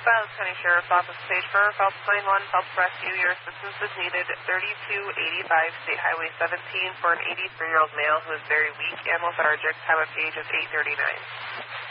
Silas County Sheriff's Office, Sageboro, Phelps 91, Phelps Rescue. Your assistance is needed. 3285 State Highway 17 for an 83-year-old male who is very weak and lethargic. Time of page is 8:39.